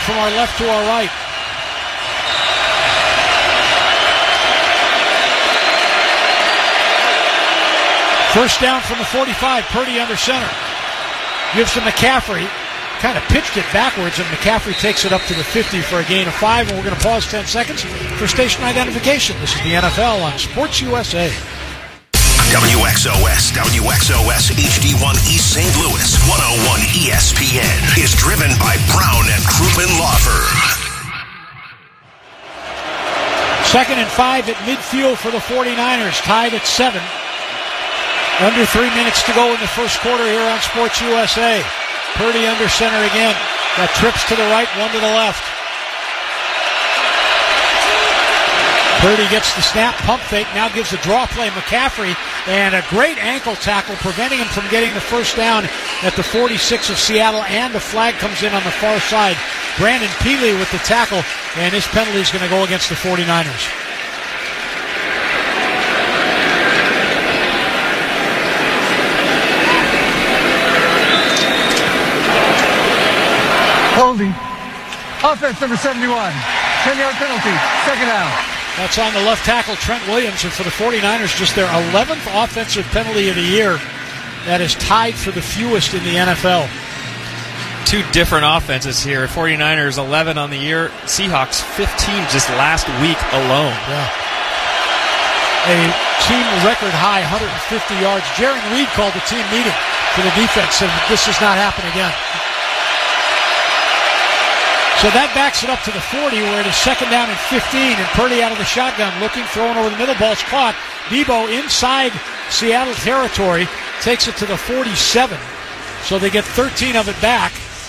from our left to our right. First down from the 45. Purdy under center. Gives to McCaffrey. Kind of pitched it backwards, and McCaffrey takes it up to the 50 for a gain of 5. And we're going to pause 10 seconds for station identification. This is the NFL on Sports USA. WXOS HD1 East St. Louis 101 ESPN is driven by Brown and Crouppen Law Firm. 2nd and 5 at midfield for the 49ers, tied at 7. Under 3 minutes to go in the first quarter here on Sports USA. Purdy under center again. Got trips to the right, one to the left. Purdy gets the snap, pump fake, now gives a draw play. McCaffrey, and a great ankle tackle preventing him from getting the first down at the 46 of Seattle, and the flag comes in on the far side. Brandon Peely with the tackle, and his penalty is going to go against the 49ers. Holding. Offense number 71. 10-yard penalty. Second down. That's on the left tackle, Trent Williams, and for the 49ers, just their 11th offensive penalty of the year. That is tied for the fewest in the NFL. Two different offenses here. 49ers 11 on the year. Seahawks 15 just last week alone. Yeah. A team record high, 150 yards. Jaron Reed called the team meeting for the defense, and this does not happen again. So that backs it up to the 40, where it is 2nd down and 15, and Purdy out of the shotgun, looking, throwing over the middle, ball's caught. Debo inside Seattle territory, takes it to the 47. So they get 13 of it back.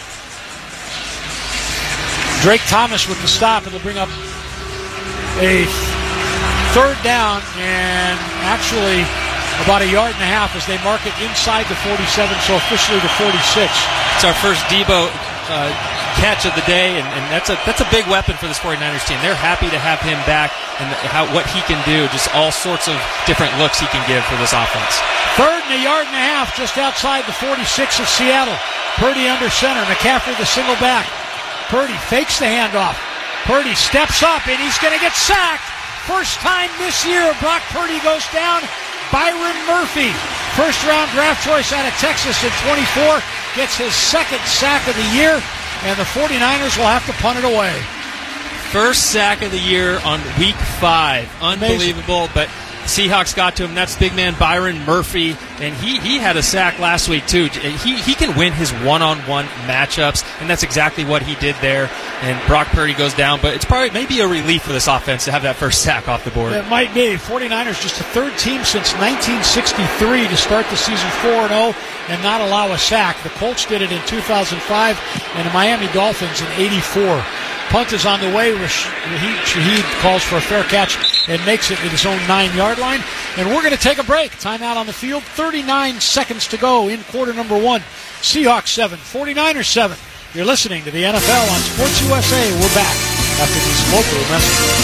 Drake Thomas with the stop, it'll bring up a 3rd down, and actually about a yard and a half as they mark it inside the 47, so officially the 46. It's our first Debo catch of the day, and that's a big weapon for this 49ers team. They're happy to have him back and what he can do, just all sorts of different looks he can give for this offense. 3rd and a yard and a half just outside the 46 of Seattle. Purdy under center. McCaffrey the single back. Purdy fakes the handoff. Purdy steps up, and he's going to get sacked. First time this year Brock Purdy goes down. Byron Murphy, first-round draft choice out of Texas at 24, gets his 2nd sack of the year, and the 49ers will have to punt it away. First sack of the year on week 5. Unbelievable, amazing. But Seahawks got to him. That's big man Byron Murphy, and he had a sack last week too. He can win his one-on-one matchups, and that's exactly what he did there. And Brock Purdy goes down, but it's probably maybe a relief for this offense to have that first sack off the board. It might be. 49ers just the 3rd team since 1963 to start the season 4-0 and not allow a sack. The Colts did it in 2005, and the Miami Dolphins in 84. Punt is on the way. Shaheed calls for a fair catch and makes it at his own 9-yard line. And we're going to take a break. Timeout on the field. 39 seconds to go in quarter number 1. Seahawks 7, 49ers 7. You're listening to the NFL on Sports USA. We're back after these local messages.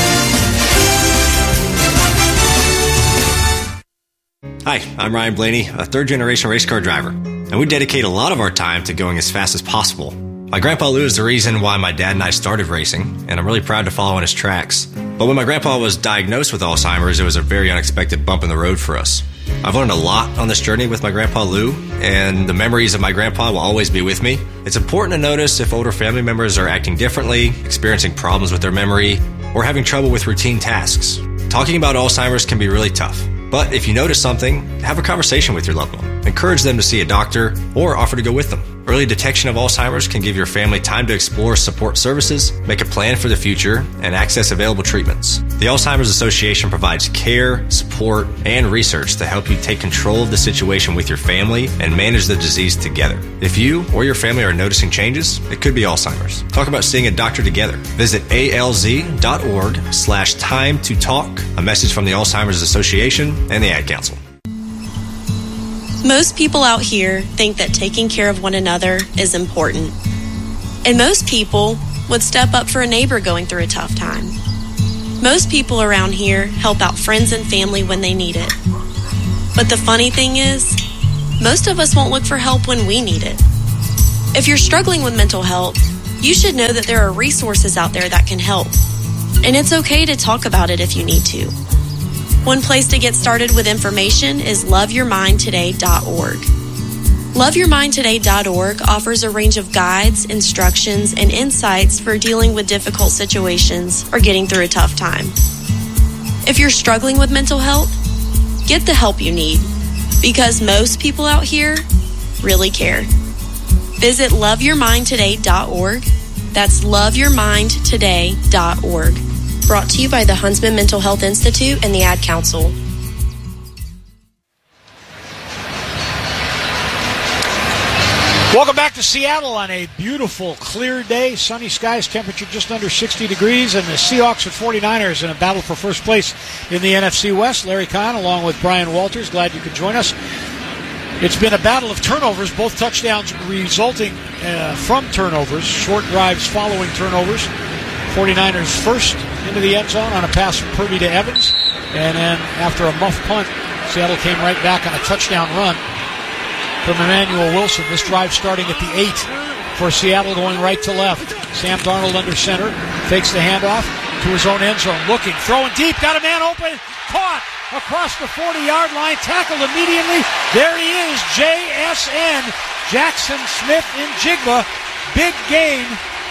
Hi, I'm Ryan Blaney, a 3rd-generation race car driver, and we dedicate a lot of our time to going as fast as possible. My Grandpa Lou is the reason why my dad and I started racing, and I'm really proud to follow in his tracks. But when my grandpa was diagnosed with Alzheimer's, it was a very unexpected bump in the road for us. I've learned a lot on this journey with my Grandpa Lou, and the memories of my grandpa will always be with me. It's important to notice if older family members are acting differently, experiencing problems with their memory, or having trouble with routine tasks. Talking about Alzheimer's can be really tough. But if you notice something, have a conversation with your loved one. Encourage them to see a doctor or offer to go with them. Early detection of Alzheimer's can give your family time to explore support services, make a plan for the future, and access available treatments. The Alzheimer's Association provides care, support, and research to help you take control of the situation with your family and manage the disease together. If you or your family are noticing changes, it could be Alzheimer's. Talk about seeing a doctor together. Visit alz.org/time to talk. A message from the Alzheimer's Association and the Ad Council. Most people out here think that taking care of one another is important. And most people would step up for a neighbor going through a tough time. Most people around here help out friends and family when they need it. But the funny thing is, most of us won't look for help when we need it. If you're struggling with mental health, You should know that there are resources out there that can help. And it's okay to talk about it if you need to. One place to get started with information is loveyourmindtoday.org. Loveyourmindtoday.org offers a range of guides, instructions, and insights for dealing with difficult situations or getting through a tough time. If you're struggling with mental health, get the help you need, because most people out here really care. Visit loveyourmindtoday.org. That's loveyourmindtoday.org. Brought to you by the Huntsman Mental Health Institute and the Ad Council. Welcome back to Seattle on a beautiful, clear day. Sunny skies, temperature just under 60 degrees, and the Seahawks and 49ers in a battle for first place in the NFC West. Larry Kahn along with Brian Walters. Glad you could join us. It's been a battle of turnovers, both touchdowns resulting from turnovers, short drives following turnovers. 49ers first into the end zone on a pass from Purdy to Evans, and then after a muff punt, Seattle came right back on a touchdown run from Emmanuel Wilson. This drive starting at the 8 for Seattle, going right to left. Sam Darnold under center, fakes the handoff to his own end zone, looking, throwing deep, got a man open, caught across the 40-yard line, tackled immediately. There he is, JSN, Jackson Smith in Jigba. Big gain.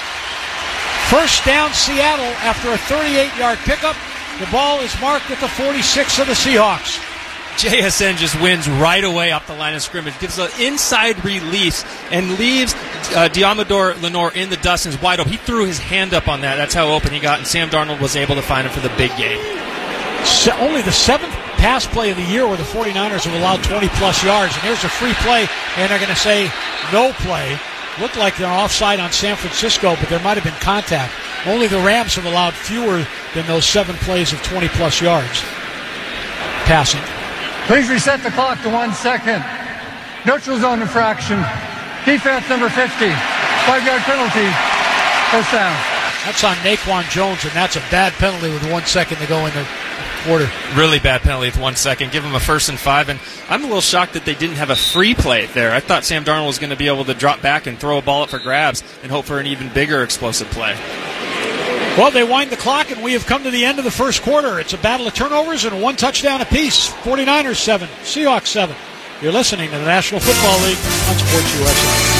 First down Seattle after a 38-yard pickup. The ball is marked at the 46 of the Seahawks. JSN just wins right away up the line of scrimmage, gives an inside release, and leaves Diamador Lenore in the dust and is wide open. He threw his hand up on that. That's how open he got, and Sam Darnold was able to find him for the big gain. Only the seventh pass play of the year where the 49ers have allowed 20-plus yards, and here's a free play, and they're going to say no play. Looked like they're offside on San Francisco, but there might have been contact. Only the Rams have allowed fewer than those 7 plays of 20-plus yards passing. Please reset the clock to 1 second. Neutral zone infraction. Defense number 50. 5-yard penalty. First down. That's on Naquan Jones, and that's a bad penalty with 1 second to go in the quarter. Really bad penalty with 1 second. Give him a 1st and 5, and I'm a little shocked that they didn't have a free play there. I thought Sam Darnold was going to be able to drop back and throw a ball up for grabs and hope for an even bigger explosive play. Well, they wind the clock, and we have come to the end of the first quarter. It's a battle of turnovers and 1 touchdown apiece. 49ers 7, Seahawks 7. You're listening to the National Football League on Sports USA.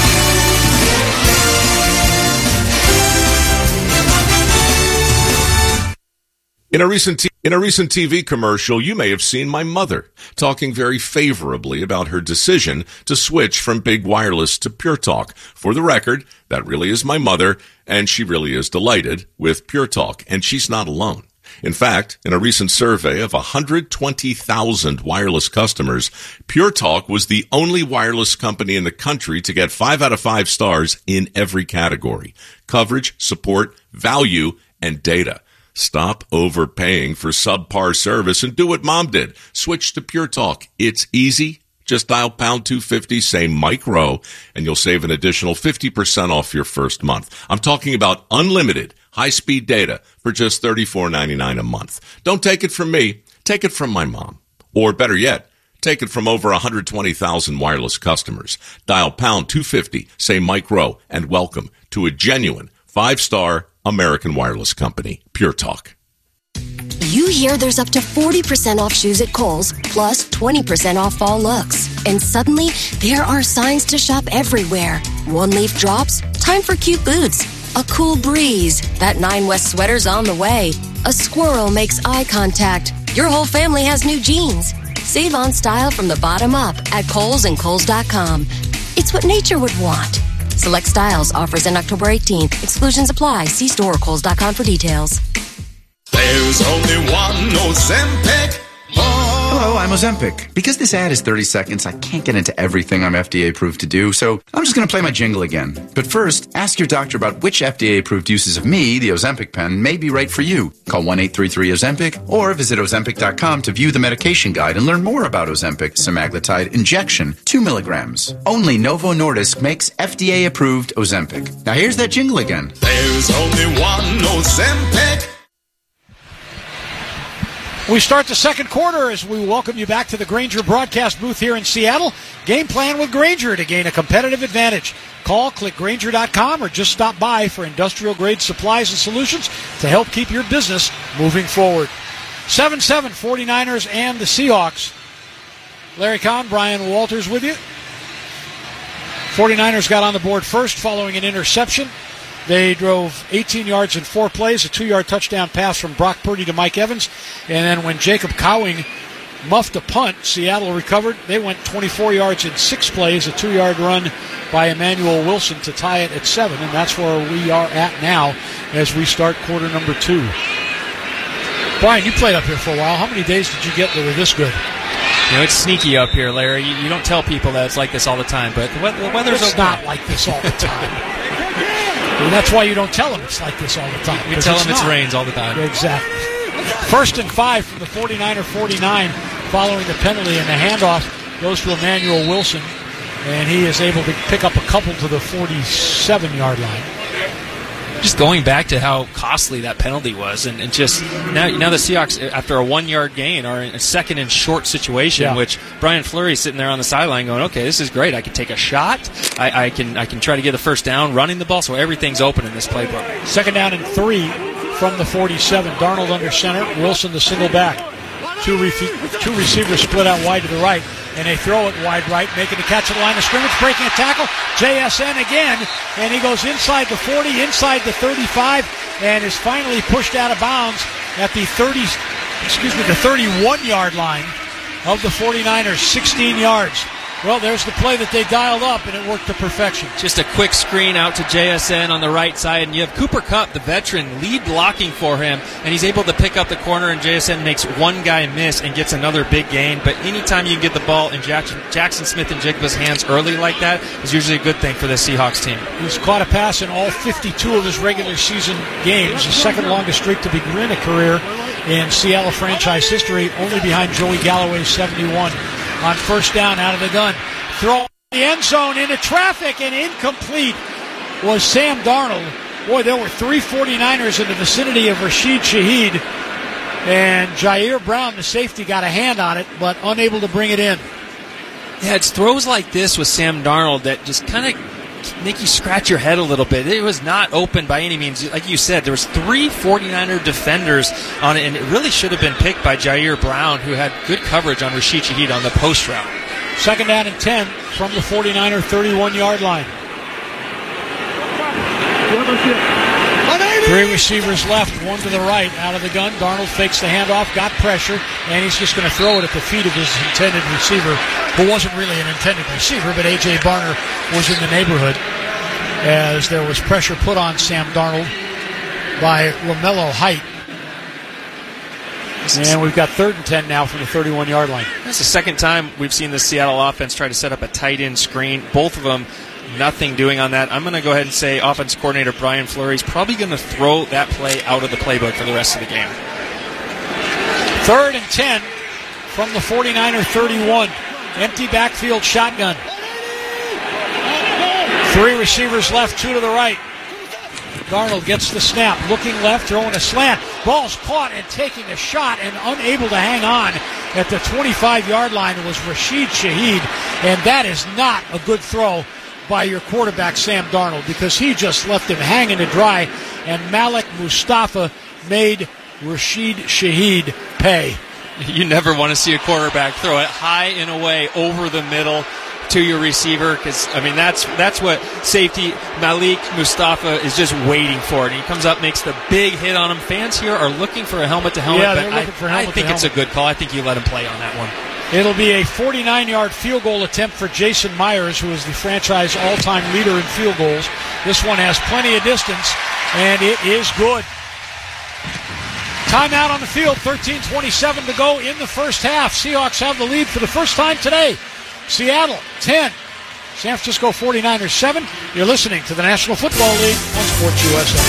In a recent TV commercial, you may have seen my mother talking very favorably about her decision to switch from Big Wireless to Pure Talk. For the record, that really is my mother, and she really is delighted with Pure Talk, and she's not alone. In fact, in a recent survey of 120,000 wireless customers, Pure Talk was the only wireless company in the country to get 5 out of 5 stars in every category: coverage, support, value, and data. Stop overpaying for subpar service and do what Mom did. Switch to Pure Talk. It's easy. Just dial pound 250, say Mike Rowe, and you'll save an additional 50% off your first month. I'm talking about unlimited high-speed data for just $34.99 a month. Don't take it from me. Take it from my mom. Or better yet, take it from over 120,000 wireless customers. Dial pound 250, say Mike Rowe, and welcome to a genuine 5-star American wireless company, Pure Talk. You hear there's up to 40% off shoes at Kohl's, plus 20% off fall looks. And suddenly, there are signs to shop everywhere. One-leaf drops, time for cute boots. A cool breeze, that 9 West sweater's on the way. A squirrel makes eye contact. Your whole family has new jeans. Save on style from the bottom up at Kohl's and Kohl's.com. It's what nature would want. Select styles, offers in October 18th. Exclusions apply. See store or Kohl's.com for details. There's only one Ozempic. Hello, I'm Ozempic. Because this ad is 30 seconds, I can't get into everything I'm FDA approved to do, so I'm just going to play my jingle again. But first, ask your doctor about which FDA approved uses of me, the Ozempic pen, may be right for you. Call 1-833-OZEMPIC or visit Ozempic.com to view the medication guide and learn more about Ozempic semaglutide injection, 2 milligrams. Only Novo Nordisk makes FDA approved Ozempic. Now here's that jingle again. There's only one Ozempic. We start the second quarter as we welcome you back to the Grainger broadcast booth here in Seattle. Game plan with Grainger to gain a competitive advantage. Call, click Grainger.com, or just stop by for industrial-grade supplies and solutions to help keep your business moving forward. 7-7 49ers and the Seahawks. Larry Kahn, Brian Walters with you. 49ers got on the board first following an interception. They drove 18 yards in 4 plays, a 2-yard touchdown pass from Brock Purdy to Mike Evans. And then when Jacob Cowing muffed a punt, Seattle recovered. They went 24 yards in 6 plays, a 2-yard run by Emmanuel Wilson to tie it at 7. And that's where we are at now as we start quarter number 2. Brian, you played up here for a while. How many days did you get that were this good? You know, it's sneaky up here, Larry. You don't tell people that it's like this all the time, but the weather's okay. Not like this all the time. And that's why you don't tell them it's like this all the time. You tell them it rains all the time. Exactly. 1st and 5 from the 49er 49 following the penalty, and the handoff goes to Emmanuel Wilson, and he is able to pick up a couple to the 47-yard line. Just going back to how costly that penalty was, and just now the Seahawks, after a 1-yard gain, are in a second and short situation, which Brian Fleury's sitting there on the sideline going, okay, this is great. I can take a shot. I can try to get a first down running the ball, so everything's open in this playbook. 2nd down and 3 from the 47. Darnold under center, Wilson the single back. Two receivers split out wide to the right, and they throw it wide right, making the catch at the line of scrimmage, breaking a tackle. JSN again, and he goes inside the 40, inside the 35, and is finally pushed out of bounds at the 31-yard line of the 49ers, 16 yards. Well, there's the play that they dialed up, and it worked to perfection. Just a quick screen out to JSN on the right side, and you have Cooper Kupp, the veteran, lead blocking for him, and he's able to pick up the corner, and JSN makes one guy miss and gets another big gain. But anytime you get the ball in Jackson Smith and Jigba's hands early like that is usually a good thing for the Seahawks team. He's caught a pass in all 52 of his regular season games, the second longest streak to begin a career in Seattle franchise history, only behind Joey Galloway's 71. On first down, out of the gun. Throw in the end zone into traffic, and incomplete was Sam Darnold. Boy, there were 3 49ers in the vicinity of Rashid Shaheed, and Jair Brown, the safety, got a hand on it, but unable to bring it in. Yeah, it's throws like this with Sam Darnold that just kind of make you scratch your head a little bit. It was not open by any means. Like you said, there was 3 49er defenders on it, and it really should have been picked by Jair Brown, who had good coverage on Rashid Shaheed on the post route. 2nd down and 10 from the 49er 31-yard line. 3 receivers left, 1 to the right, out of the gun. Darnold fakes the handoff, got pressure, and he's just going to throw it at the feet of his intended receiver, who wasn't really an intended receiver, but A.J. Barner was in the neighborhood as there was pressure put on Sam Darnold by LaMelo Height. And we've got 3rd and 10 now from the 31-yard line. That's the second time we've seen the Seattle offense try to set up a tight end screen. Both of them, nothing doing on that. I'm going to go ahead and say offense coordinator Brian Fleury is probably going to throw that play out of the playbook for the rest of the game. 3rd and 10 from the 49er 31. Empty backfield shotgun. 3 receivers left, 2 to the right. Darnold gets the snap, looking left, throwing a slant. Ball's caught and taking a shot and unable to hang on at the 25-yard line was Rashid Shaheed, and that is not a good throw by your quarterback, Sam Darnold, because he just left him hanging to dry, and Malik Mustafa made Rashid Shaheed pay. You never want to see a quarterback throw it high and away over the middle to your receiver, because I mean that's what safety Malik Mustafa is just waiting for. And he comes up, makes the big hit on him. Fans here are looking for a helmet-to-helmet, yeah, but looking for I think it's a good call. I think you let him play on that one. It'll be a 49-yard field goal attempt for Jason Myers, who is the franchise all-time leader in field goals. This one has plenty of distance, and it is good. Timeout on the field, 13:27 to go in the first half. Seahawks have the lead for the first time today. Seattle, 10. San Francisco 49ers, 7. You're listening to the National Football League on Sports USA.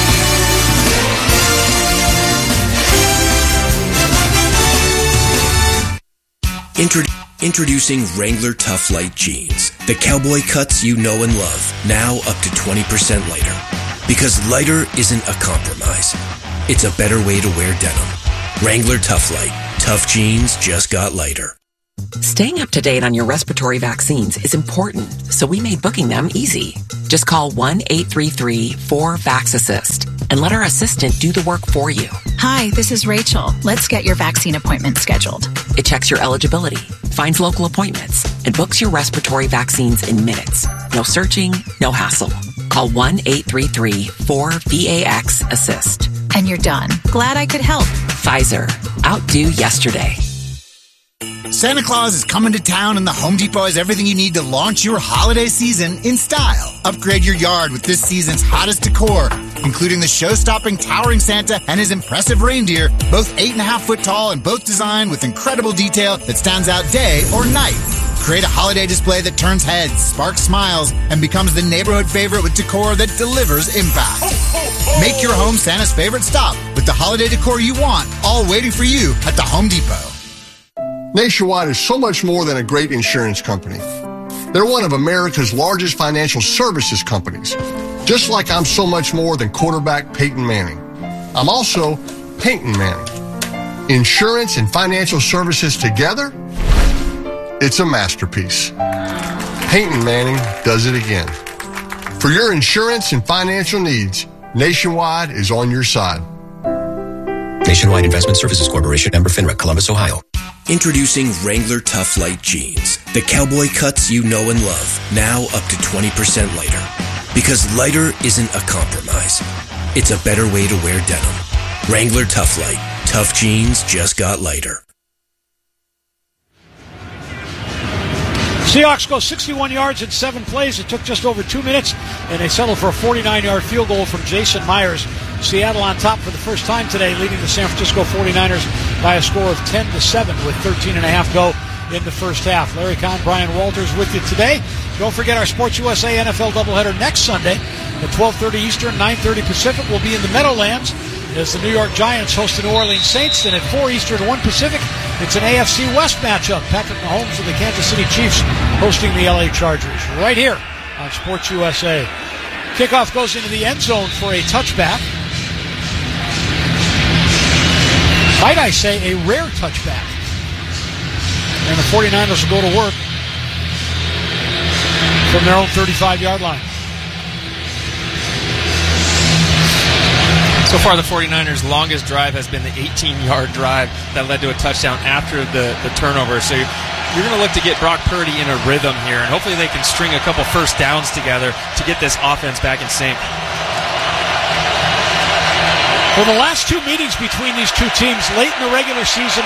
Introducing Wrangler Tough Light Jeans. The cowboy cuts you know and love. Now up to 20% lighter. Because lighter isn't a compromise. It's a better way to wear denim. Wrangler Tough Light. Tough jeans just got lighter. Staying up to date on your respiratory vaccines is important, so we made booking them easy. Just call 1-833-4-VAX-ASSIST and let our assistant do the work for you. Hi, this is Rachel. Let's get your vaccine appointment scheduled. It checks your eligibility, finds local appointments, and books your respiratory vaccines in minutes. No searching, no hassle. Call 1-833-4-VAX-ASSIST. And you're done. Glad I could help. Pfizer. Outdo yesterday. Santa Claus is coming to town, and the Home Depot has everything you need to launch your holiday season in style. Upgrade your yard with this season's hottest decor, including the show-stopping towering Santa and his impressive reindeer, both 8.5 foot tall and both designed with incredible detail that stands out day or night. Create a holiday display that turns heads, sparks smiles, and becomes the neighborhood favorite with decor that delivers impact. Make your home Santa's favorite stop with the holiday decor you want, all waiting for you at the Home Depot. Nationwide is so much more than a great insurance company. They're one of America's largest financial services companies. Just like I'm so much more than quarterback Peyton Manning. I'm also Peyton Manning. Insurance and financial services together? It's a masterpiece. Peyton Manning does it again. For your insurance and financial needs, Nationwide is on your side. Nationwide Investment Services Corporation, member FINRA, Columbus, Ohio. Introducing Wrangler Tough Light Jeans. The cowboy cuts you know and love. Now up to 20% lighter. Because lighter isn't a compromise. It's a better way to wear denim. Wrangler Tough Light. Tough jeans just got lighter. Seahawks go 61 yards in 7 plays. It took just over 2 minutes, and they settled for a 49-yard field goal from Jason Myers. Seattle on top for the first time today, leading the San Francisco 49ers by a score of 10-7 with 13.5 go in the first half. Larry Kahn, Brian Walters with you today. Don't forget our Sports USA NFL doubleheader next Sunday at 12:30 Eastern, 9:30 Pacific. We'll be in the Meadowlands as the New York Giants host the New Orleans Saints. Then at 4 Eastern, 1 Pacific, it's an AFC West matchup. Patrick Mahomes and the Kansas City Chiefs hosting the LA Chargers right here on Sports USA. Kickoff goes into the end zone for a touchback. Might I say a rare touchback. And the 49ers will go to work from their own 35-yard line. So far, the 49ers' longest drive has been the 18-yard drive that led to a touchdown after the turnover. So you're going to look to get Brock Purdy in a rhythm here, and hopefully they can string a couple first downs together to get this offense back in sync. Well, the last 2 meetings between these two teams late in the regular season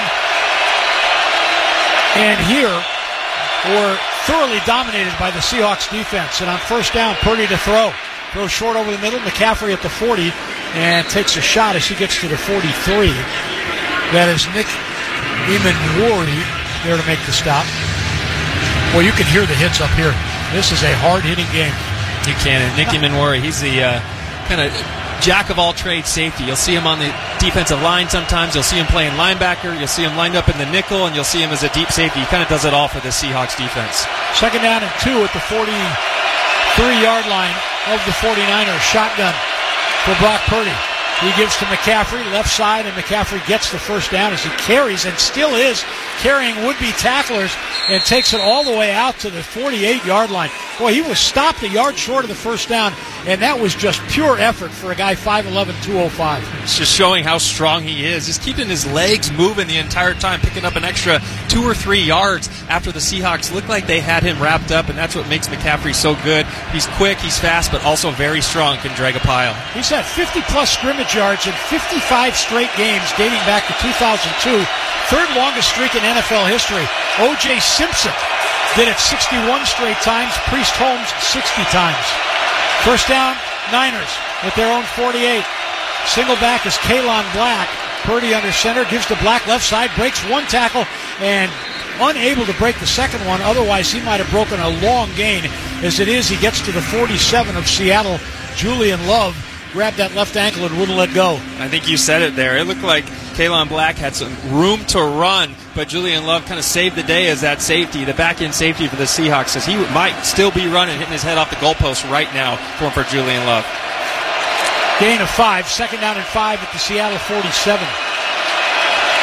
and here were thoroughly dominated by the Seahawks defense. And on first down, Purdy to throw. Throws short over the middle. McCaffrey at the 40 and takes a shot as he gets to the 43. That is Nick Emanwori there to make the stop. Well, you can hear the hits up here. This is a hard-hitting game. You can. And Nick Emanwori, he's the kind of jack-of-all-trades safety. You'll see him on the defensive line sometimes. You'll see him playing linebacker. You'll see him lined up in the nickel, and you'll see him as a deep safety. He kind of does it all for the Seahawks defense. Second down and 2 at the 43-yard line of the 49ers. Shotgun for Brock Purdy. He gives to McCaffrey, left side, and McCaffrey gets the first down as he carries, and still is carrying would-be tacklers, and takes it all the way out to the 48-yard line. Boy, he was stopped a yard short of the first down, and that was just pure effort for a guy 5'11", 205. It's just showing how strong he is. Just keeping his legs moving the entire time, picking up an extra 2 or 3 yards after the Seahawks looked like they had him wrapped up, and that's what makes McCaffrey so good. He's quick, he's fast, but also very strong, can drag a pile. He's had 50-plus scrimmage yards in 55 straight games dating back to 2002. Third longest streak in NFL history. O.J. Simpson did it 61 straight times. Priest Holmes 60 times. First down, Niners at their own 48. Single back is Kalon Black. Purdy under center, gives to Black left side, breaks one tackle, and unable to break the second one. Otherwise, he might have broken a long gain. As it is, he gets to the 47 of Seattle. Julian Love grabbed that left ankle and wouldn't let go. I think you said it there. It looked like Kalon Black had some room to run, but Julian Love kind of saved the day as that safety, the back-end safety for the Seahawks, as he might still be running, hitting his head off the goalpost right now for Julian Love. Gain of 5, second down and 5 at the Seattle 47.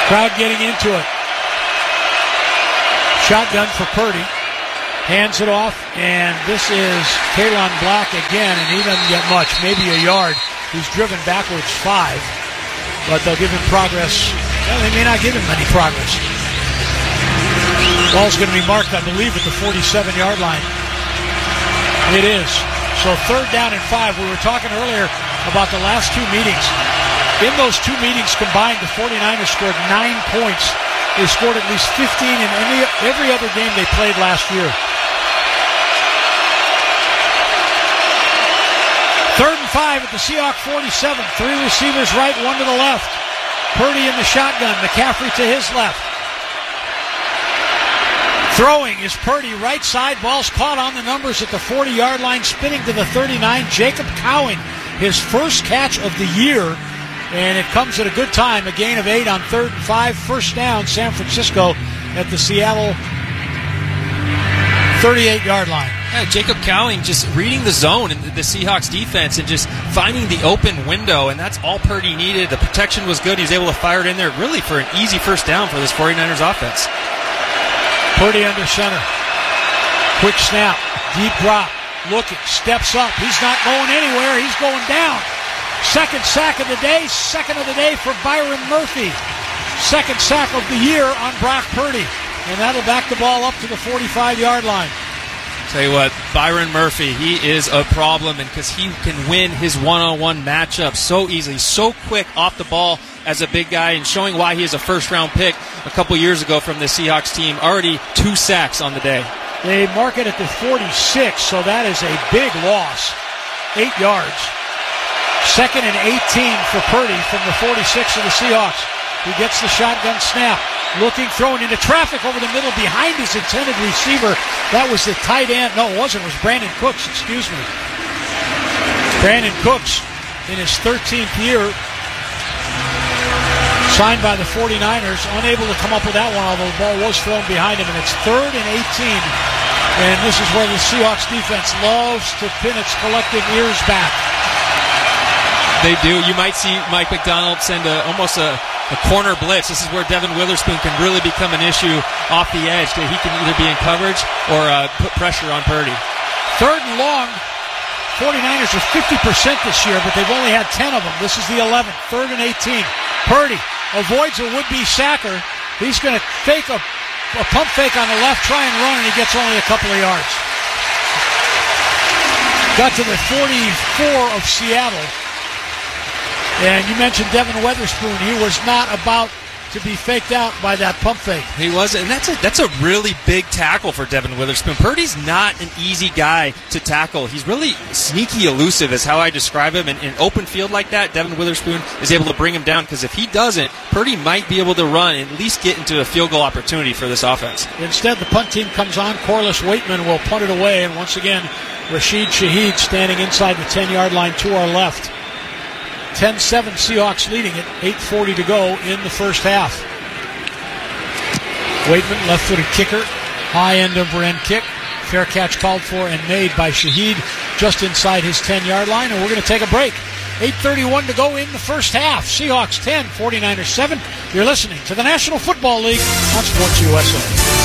Crowd getting into it. Shotgun for Purdy. Hands it off, and this is Kalon Black again, and he doesn't get much, maybe a yard. He's driven backwards 5, but they'll give him progress. Well, they may not give him any progress. Ball's going to be marked, I believe, at the 47-yard line. It is. So 3rd down and 5. We were talking earlier about the last 2 meetings. In those 2 meetings combined, the 49ers scored 9 points. They scored at least 15 in every other game they played last year. 3rd and 5 at the Seahawk 47. 3 receivers right, 1 to the left. Purdy in the shotgun. McCaffrey to his left. Throwing is Purdy right side. Ball's caught on the numbers at the 40-yard line, spinning to the 39. Jacob Cowing, his first catch of the year, and it comes at a good time. A gain of 8 on 3rd and 5. First down, San Francisco at the Seattle 38-yard line. Yeah, Jacob Cowing just reading the zone in the Seahawks defense and just finding the open window, and that's all Purdy needed. The protection was good. He was able to fire it in there really for an easy first down for this 49ers offense. Purdy under center. Quick snap. Deep drop. Looking. Steps up. He's not going anywhere. He's going down. Second sack of the day. Second of the day for Byron Murphy. Second sack of the year on Brock Purdy. And that'll back the ball up to the 45-yard line. Tell you what, Byron Murphy, he is a problem, and because he can win his one-on-one matchup so easily, so quick off the ball as a big guy, and showing why he is a first-round pick a couple years ago from the Seahawks team. Already 2 sacks on the day. They mark it at the 46, so that is a big loss. 8 yards. 2nd and 18 for Purdy from the 46 of the Seahawks. He gets the shotgun snap. Looking, throwing into traffic over the middle behind his intended receiver. That was the tight end. No, it wasn't. It was Brandon Cooks, excuse me. Brandon Cooks in his 13th year. Signed by the 49ers. Unable to come up with that one, although the ball was thrown behind him. And it's 3rd and 18. And this is where the Seahawks defense loves to pin its collective ears back. They do. You might see Mike McDonald send almost a corner blitz. This is where Devin Witherspoon can really become an issue off the edge. He can either be in coverage or put pressure on Purdy. 3rd and long. 49ers are 50% this year, but they've only had 10 of them. This is the 11th. 3rd and 18. Purdy avoids a would-be sacker. He's going to fake a pump fake on the left, try and run, and he gets only a couple of yards. Got to the 44 of Seattle. And you mentioned Devin Witherspoon. He was not about to be faked out by that pump fake. He wasn't, and that's a really big tackle for Devin Witherspoon. Purdy's not an easy guy to tackle. He's really sneaky elusive is how I describe him. In an open field like that, Devin Witherspoon is able to bring him down, because if he doesn't, Purdy might be able to run and at least get into a field goal opportunity for this offense. Instead, the punt team comes on. Corliss Waitman will punt it away, and once again, Rashid Shaheed standing inside the 10-yard line to our left. 10-7 Seahawks leading it. 8:40 to go in the first half. Waitman, left-footed kicker. High end over end kick. Fair catch called for and made by Shaheed just inside his 10-yard line. And we're going to take a break. 8:31 to go in the first half. Seahawks 10, 49ers 7. You're listening to the National Football League on Sports USA.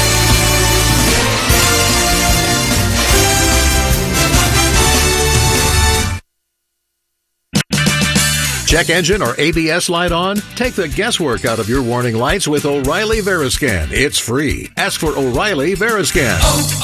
Check engine or ABS light on? Take the guesswork out of your warning lights with O'Reilly Veriscan. It's free. Ask for O'Reilly Veriscan.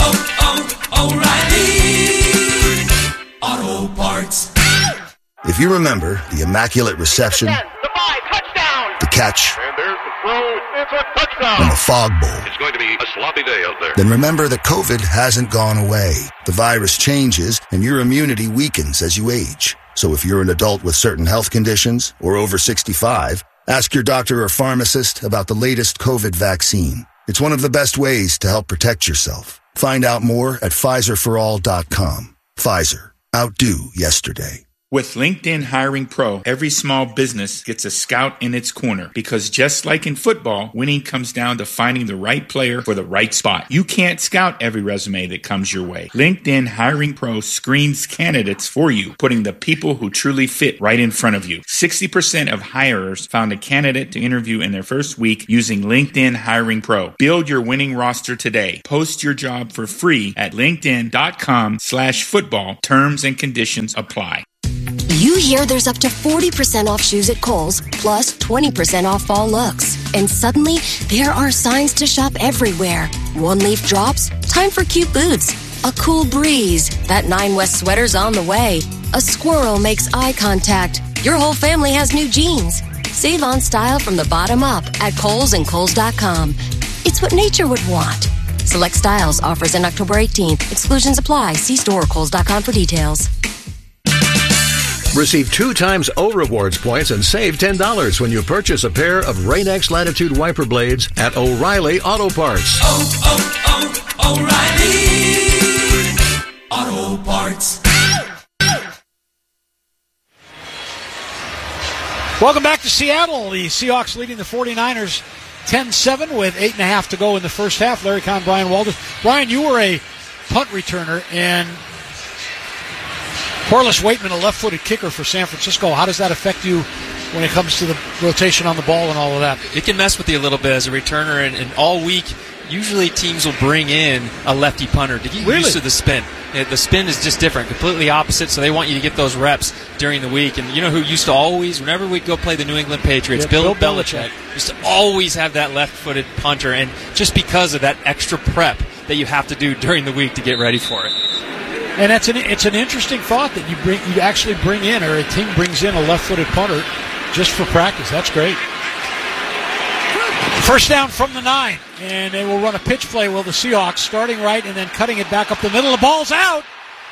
O'Reilly Auto Parts. If you remember the immaculate reception, the catch, and there's the throw. It's a touchdown. and the fog bowl, It's going to be a sloppy day out there. then remember that COVID hasn't gone away. The virus changes and your immunity weakens as you age. So if you're an adult with certain health conditions or over 65, ask your doctor or pharmacist about the latest COVID vaccine. It's one of the best ways to help protect yourself. Find out more at PfizerForAll.com. Pfizer. Outdo yesterday. With LinkedIn Hiring Pro, every small business gets a scout in its corner because just like in football, winning comes down to finding the right player for the right spot. You can't scout every resume that comes your way. LinkedIn Hiring Pro screens candidates for you, putting the people who truly fit right in front of you. 60% of hirers found a candidate to interview in their first week using LinkedIn Hiring Pro. Build your winning roster today. Post your job for free at linkedin.com/football. Terms and conditions apply. You hear there's up to 40% off shoes at Kohl's, plus 20% off fall looks. And suddenly, there are signs to shop everywhere. One leaf drops, time for cute boots. A cool breeze, that 9 West sweater's on the way. A squirrel makes eye contact. Your whole family has new jeans. Save on style from the bottom up at Kohl's and Kohl's.com. It's what nature would want. Select styles, offers in October 18th. Exclusions apply. See store or Kohl's.com for details. Receive 2 times O Rewards points and save $10 when you purchase a pair of Rain-X Latitude wiper blades at O'Reilly Auto Parts. O'Reilly Auto Parts. Welcome back to Seattle. The Seahawks leading the 49ers 10-7 with 8.5 to go in the first half. Larry Kahn, Brian Walters. Brian, you were a punt returner, and Corliss Waitman, a left-footed kicker for San Francisco. How does that affect you when it comes to the rotation on the ball and all of that? It can mess with you a little bit as a returner, and all week, usually teams will bring in a lefty punter to get used to the spin. The spin is just different, completely opposite, so they want you to get those reps during the week. And you know who used to always, whenever we go play the New England Patriots, Bill Belichick used to always have that left-footed punter, and just because of that extra prep that you have to do during the week to get ready for it. And it's an interesting thought that you actually bring in, or a team brings in a left-footed punter just for practice. That's great. First down from the 9, and they will run a pitch play, will the Seahawks, starting right and then cutting it back up the middle. The ball's out,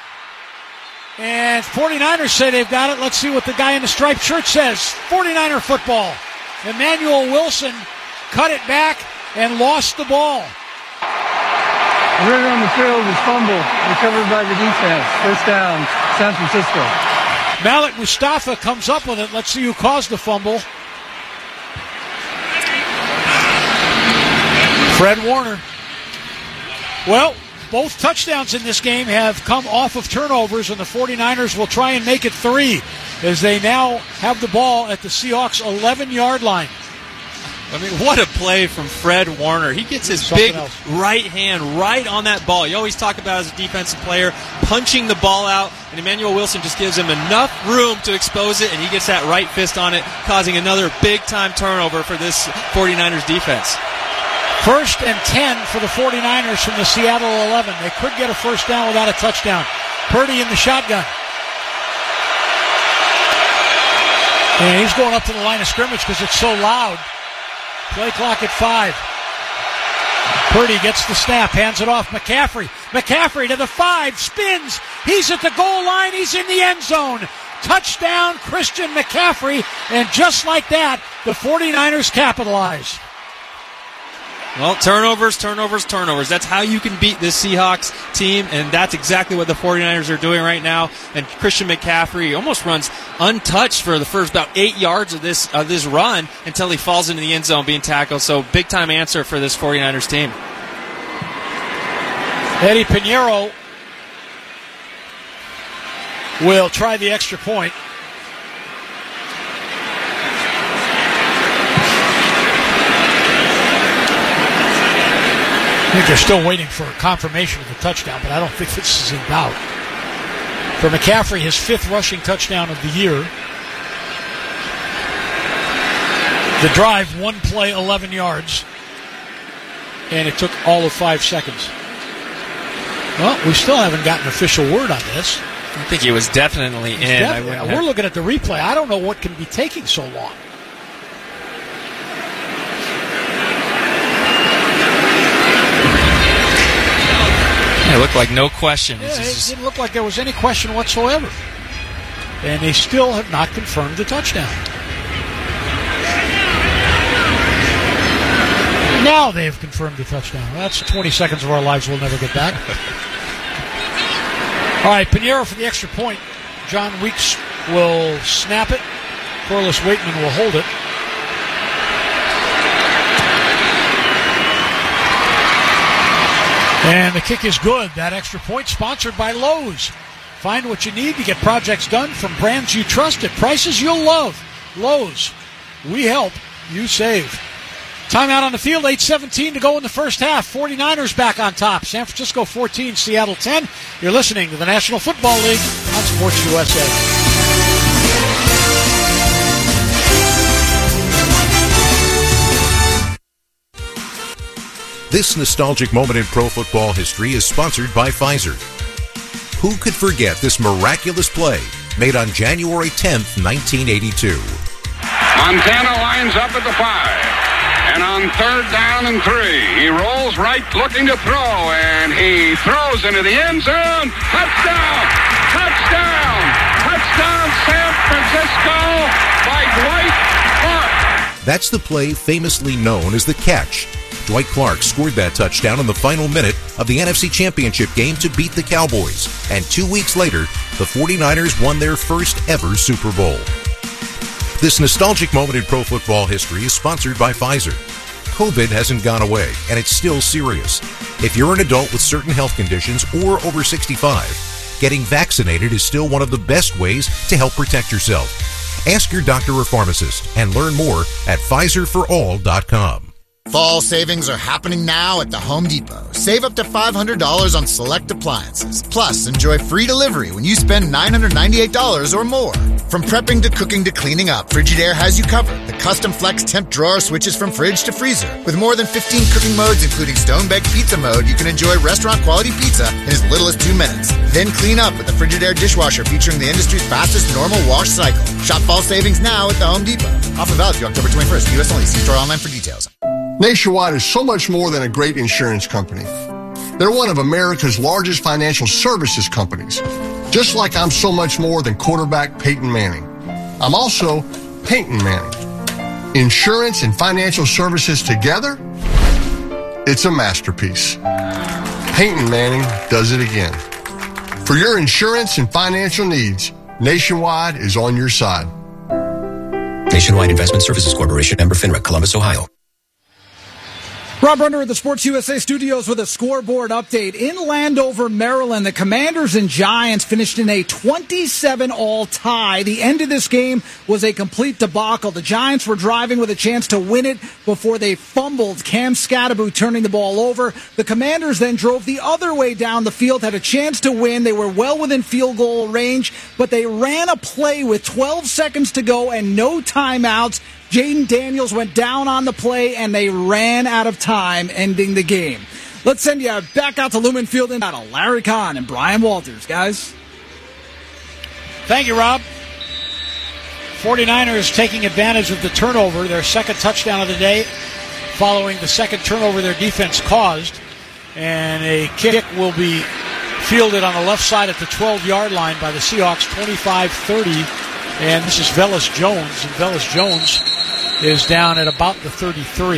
and 49ers say they've got it. Let's see what the guy in the striped shirt says. 49er football. Emmanuel Wilson cut it back and lost the ball. Running on the field is fumble, recovered by the defense. First down, San Francisco. Malik Mustafa comes up with it. Let's see who caused the fumble. Fred Warner. Well, both touchdowns in this game have come off of turnovers, and the 49ers will try and make it 3 as they now have the ball at the Seahawks' 11-yard line. I mean, what a play from Fred Warner. He gets his big right hand right on that ball. You always talk about as a defensive player, punching the ball out, and Emmanuel Wilson just gives him enough room to expose it, and he gets that right fist on it, causing another big-time turnover for this 49ers defense. 1st and 10 for the 49ers from the Seattle 11. They could get a first down without a touchdown. Purdy in the shotgun. And he's going up to the line of scrimmage because it's so loud. Play clock at 5. Purdy gets the snap, hands it off. McCaffrey to the 5, spins. He's at the goal line. He's in the end zone. Touchdown, Christian McCaffrey. And just like that, the 49ers capitalize. Well, turnovers. That's how you can beat this Seahawks team, and that's exactly what the 49ers are doing right now. And Christian McCaffrey almost runs untouched for the first about 8 yards of this run until he falls into the end zone being tackled. So big-time answer for this 49ers team. Eddie Pinheiro will try the extra point. I think they're still waiting for a confirmation of the touchdown, but I don't think this is in doubt. For McCaffrey, his 5th rushing touchdown of the year. The drive, 1 play, 11 yards. And it took all of 5 seconds. Well, we still haven't gotten official word on this. I think he was definitely in. We're looking at the replay. I don't know what can be taking so long. It looked like no question. Yeah, it didn't look like there was any question whatsoever. And they still have not confirmed the touchdown. Now they've confirmed the touchdown. That's 20 seconds of our lives we'll never get back. All right, Pinheiro for the extra point. John Weeks will snap it. Corliss Waitman will hold it. And the kick is good. That extra point sponsored by Lowe's. Find what you need to get projects done from brands you trust at prices you'll love. Lowe's. We help. You save. Timeout on the field. 8:17 to go in the first half. 49ers back on top. San Francisco 14, Seattle 10. You're listening to the National Football League on Sports USA. This nostalgic moment in pro football history is sponsored by Pfizer. Who could forget this miraculous play made on January 10th, 1982? Montana lines up at the 5. And on 3rd down and 3, he rolls right looking to throw, and he throws into the end zone. Touchdown! Touchdown! Touchdown San Francisco by Dwight Clark. That's the play famously known as the catch. Dwight Clark scored that touchdown in the final minute of the NFC Championship game to beat the Cowboys. And 2 weeks later, the 49ers won their first ever Super Bowl. This nostalgic moment in pro football history is sponsored by Pfizer. COVID hasn't gone away, and it's still serious. If you're an adult with certain health conditions or over 65, getting vaccinated is still one of the best ways to help protect yourself. Ask your doctor or pharmacist and learn more at PfizerForAll.com. Fall savings are happening now at the Home Depot. Save up to $500 on select appliances. Plus, enjoy free delivery when you spend $998 or more. From prepping to cooking to cleaning up, Frigidaire has you covered. The custom flex temp drawer switches from fridge to freezer. With more than 15 cooking modes, including stone-baked pizza mode, you can enjoy restaurant-quality pizza in as little as 2 minutes. Then clean up with the Frigidaire dishwasher featuring the industry's fastest normal wash cycle. Shop fall savings now at the Home Depot. Offer valid through October 21st. U.S. only. See store online for details. Nationwide is so much more than a great insurance company. They're one of America's largest financial services companies. Just like I'm so much more than quarterback Peyton Manning. I'm also Peyton Manning. Insurance and financial services together? It's a masterpiece. Peyton Manning does it again. For your insurance and financial needs, Nationwide is on your side. Nationwide Investment Services Corporation, member FINRA, Columbus, Ohio. Rob Runner of the Sports USA studios with a scoreboard update. In Landover, Maryland, the Commanders and Giants finished in a 27-all tie. The end of this game was a complete debacle. The Giants were driving with a chance to win it before they fumbled. Cam Scatterbo turning the ball over. The Commanders then drove the other way down the field, had a chance to win. They were well within field goal range, but they ran a play with 12 seconds to go and no timeouts. Jaden Daniels went down on the play, and they ran out of time, ending the game. Let's send you back out to Lumen Field and battle. Larry Kahn and Brian Walters, guys. Thank you, Rob. 49ers taking advantage of the turnover, their second touchdown of the day, following the second turnover their defense caused. And a kick will be fielded on the left side at the 12-yard line by the Seahawks, 25-30. And this is Velus Jones, and Velus Jones is down at about the 33.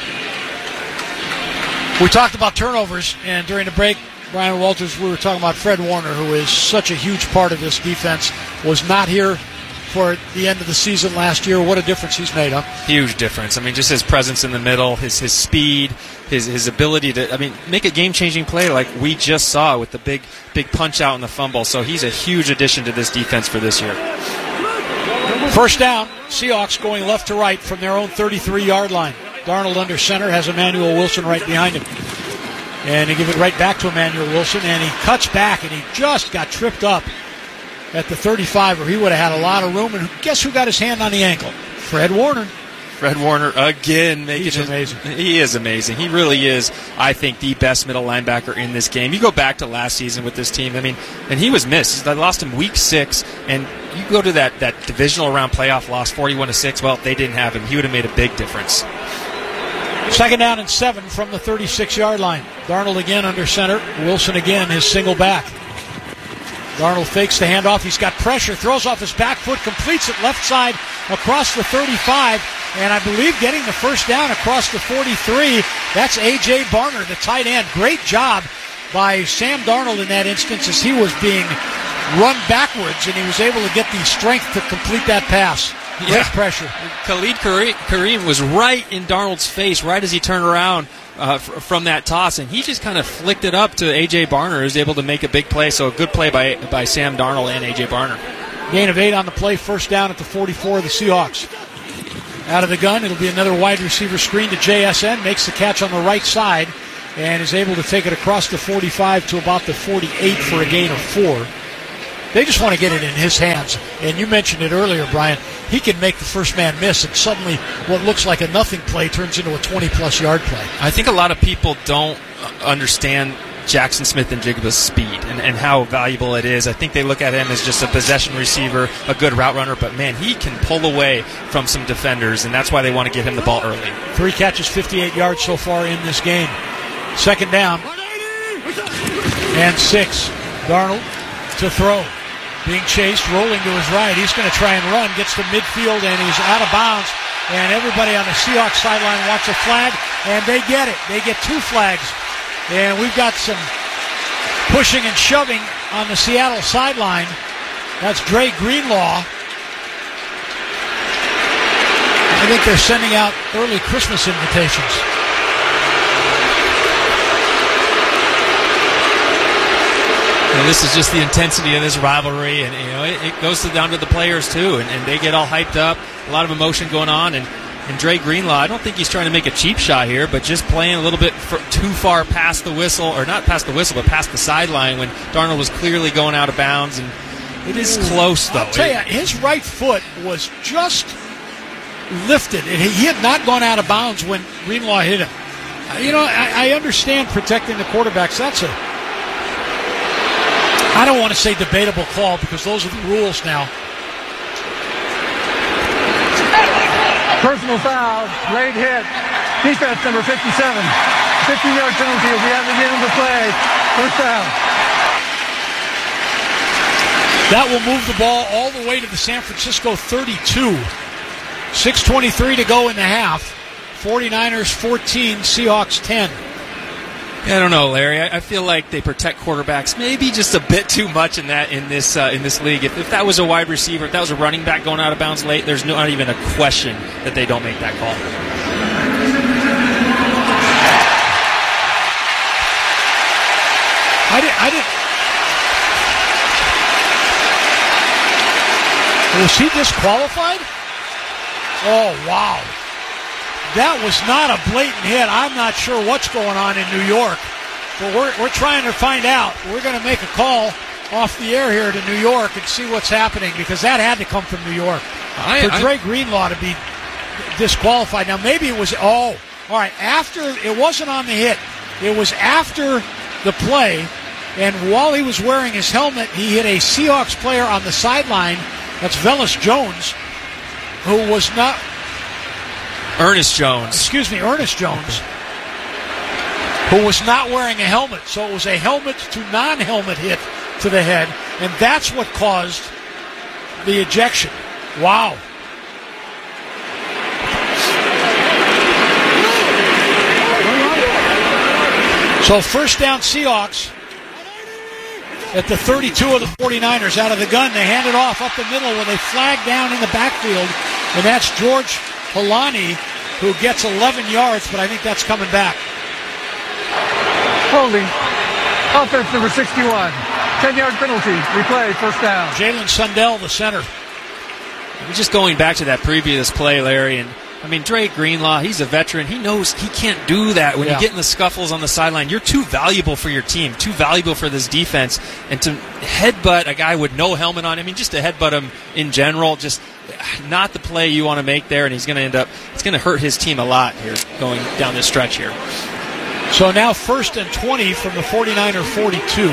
We talked about turnovers, and during the break, Brian Walters, we were talking about Fred Warner, who is such a huge part of this defense, was not here for the end of the season last year. What a difference he's made, huh? Huge difference. I mean, just his presence in the middle, his speed, his ability to, make a game-changing play like we just saw with the big punch out in the fumble. So he's a huge addition to this defense for this year. First down, Seahawks going left to right from their own 33-yard line. Darnold under center, has Emmanuel Wilson right behind him. And they give it right back to Emmanuel Wilson, and he cuts back, and he just got tripped up at the 35, where he would have had a lot of room. And guess who got his hand on the ankle? Fred Warner. Fred Warner again. He's amazing. He is amazing. He really is, I think, the best middle linebacker in this game. You go back to last season with this team, and he was missed. They lost him week 6, and you go to that divisional round playoff loss, 41-6. Well, they didn't have him. He would have made a big difference. Second down and 7 from the 36-yard line. Darnold again under center. Wilson again, his single back. Darnold fakes the handoff. He's got pressure. Throws off his back foot. Completes it left side across the 35. And I believe getting the first down across the 43. That's A.J. Barner, the tight end. Great job by Sam Darnold in that instance as he was being run backwards, and he was able to get the strength to complete that pass. Great pressure. Khalid Kareem was right in Darnold's face right as he turned around from that toss, and he just kind of flicked it up to A.J. Barner, who was able to make a big play. So a good play by Sam Darnold and A.J. Barner. Gain of 8 on the play, first down at the 44 of the Seahawks. Out of the gun, it'll be another wide receiver screen to JSN, makes the catch on the right side, and is able to take it across the 45 to about the 48 for a gain of 4. They just want to get it in his hands. And you mentioned it earlier, Brian. He can make the first man miss, and suddenly what looks like a nothing play turns into a 20-plus yard play. I think a lot of people don't understand Jackson Smith-Njigba's speed and how valuable it is. I think they look at him as just a possession receiver, a good route runner, but, man, he can pull away from some defenders, and that's why they want to give him the ball early. 3 catches, 58 yards so far in this game. Second down and 6. Darnold to throw. Being chased, rolling to his right. He's going to try and run. Gets to midfield, and he's out of bounds. And everybody on the Seahawks sideline wants a flag, and they get it. They get 2 flags. And we've got some pushing and shoving on the Seattle sideline. That's Dre Greenlaw. I think they're sending out early Christmas invitations. This is just the intensity of this rivalry, and it goes down to the players too, and they get all hyped up. A lot of emotion going on, and Dre Greenlaw, I don't think he's trying to make a cheap shot here, but just playing a little bit too far past the whistle, or not past the whistle, but past the sideline when Darnold was clearly going out of bounds, and it is close though. I'll tell you, his right foot was just lifted, and he had not gone out of bounds when Greenlaw hit him. I understand protecting the quarterbacks. I don't want to say debatable call because those are the rules now. Personal foul, late hit. Defense number 57. 15-yard penalty will be at the end of the play. First down. That will move the ball all the way to the San Francisco 32. 6:23 to go in the half. 49ers 14, Seahawks 10. I don't know, Larry. I feel like they protect quarterbacks maybe just a bit too much in this league. If that was a wide receiver, if that was a running back going out of bounds late, there's not even a question that they don't make that call. Was he disqualified? Oh, wow. That was not a blatant hit. I'm not sure what's going on in New York, but we're trying to find out. We're going to make a call off the air here to New York and see what's happening, because that had to come from New York. For Dre Greenlaw to be disqualified. Now, maybe it was, all right, after, it wasn't on the hit. It was after the play, and while he was wearing his helmet, he hit a Seahawks player on the sideline. That's Velus Jones, who was not... Ernest Jones, who was not wearing a helmet. So it was a helmet to non-helmet hit to the head, and that's what caused the ejection. Wow. So first down Seahawks at the 32 of the 49ers. Out of the gun, they hand it off up the middle with a flag down in the backfield, and that's George Holani, who gets 11 yards, but I think that's coming back. Holding. Offense number 61. 10-yard penalty. Replay, first down. Jalen Sundell, the center. Just going back to that previous play, Larry, and I mean, Dre Greenlaw, he's a veteran. He knows he can't do that when you get in the scuffles on the sideline. You're too valuable for your team, too valuable for this defense. And to headbutt a guy with no helmet on, I mean, just to headbutt him in general, just not the play you want to make there. And he's going to end up, it's going to hurt his team a lot here going down this stretch here. So now 1st and 20 from the 49er 42.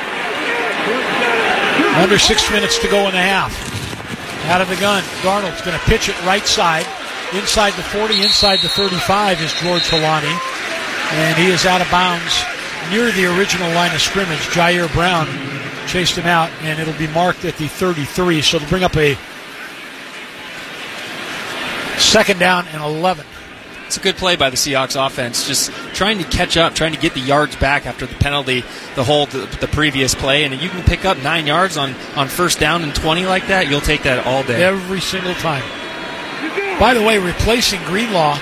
Under 6 minutes to go in the half. Out of the gun, Darnold's going to pitch it right side. Inside the 40, inside the 35 is George Holani. And he is out of bounds near the original line of scrimmage. Jair Brown chased him out, and it'll be marked at the 33. So it'll bring up a second down and 11. It's a good play by the Seahawks offense, just trying to catch up, trying to get the yards back after the penalty, the previous play. And if you can pick up 9 yards on first down and 20 like that, you'll take that all day. Every single time. By the way, replacing Greenlaw,